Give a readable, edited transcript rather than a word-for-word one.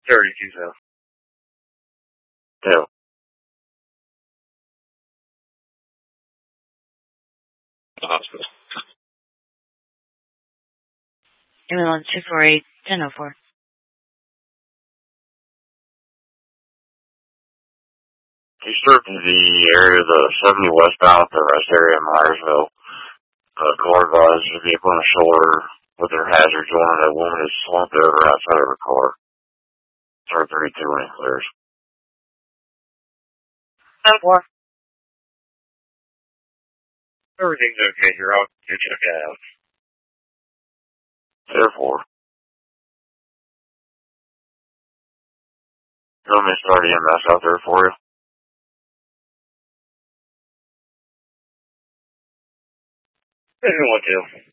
32 South. Tail. The hospital. Ambulance 248, 1004. He stripped the area of the 70 westbound at the rest area in Myersville. Car advised the vehicle on the shoulder with their hazard joint. A woman is slumped over outside of her car. Start 32 when it clears. 10-4. Everything's okay here. I'll get checked out. Therefore, you want me to start EMS out there for you? If you want to.